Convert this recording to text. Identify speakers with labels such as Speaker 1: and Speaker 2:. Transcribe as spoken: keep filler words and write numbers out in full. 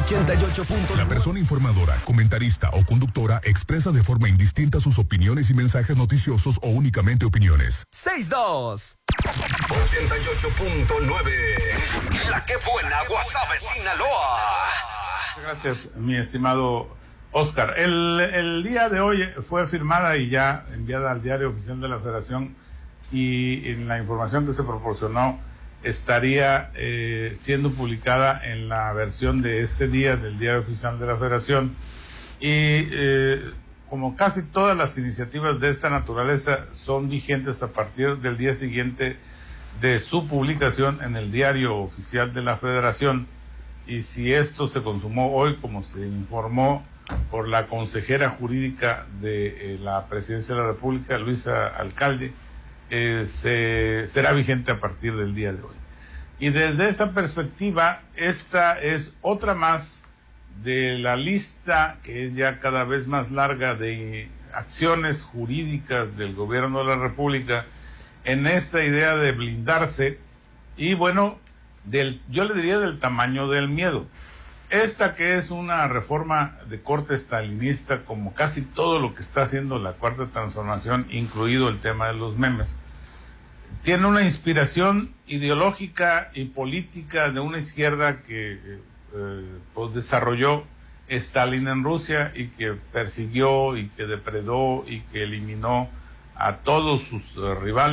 Speaker 1: ochenta y ocho punto nueve.
Speaker 2: La persona informadora, comentarista o conductora expresa de forma indistinta sus opiniones y mensajes noticiosos o únicamente opiniones.
Speaker 1: seis dos.
Speaker 3: ochenta y ocho punto nueve. La que buena, Guasave, Sinaloa.
Speaker 4: Gracias, mi estimado Oscar. El, el día de hoy fue firmada y ya enviada al Diario Oficial de la Federación, y en la información que se proporcionó estaría eh, siendo publicada en la versión de este día del Diario Oficial de la Federación. Y eh, como casi todas las iniciativas de esta naturaleza son vigentes a partir del día siguiente de su publicación en el Diario Oficial de la Federación, y si esto se consumó hoy, como se informó por la consejera jurídica de eh, la Presidencia de la República, Luisa Alcalde, eh, se, será vigente a partir del día de hoy. Y desde esa perspectiva, esta es otra más de la lista, que es ya cada vez más larga, de acciones jurídicas del gobierno de la República en esta idea de blindarse, y bueno, del, yo le diría del tamaño del miedo. Esta, que es una reforma de corte stalinista, como casi todo lo que está haciendo la Cuarta Transformación, incluido el tema de los memes, tiene una inspiración ideológica y política de una izquierda que eh, pues desarrolló Stalin en Rusia, y que persiguió y que depredó y que eliminó a todos sus uh, rivales.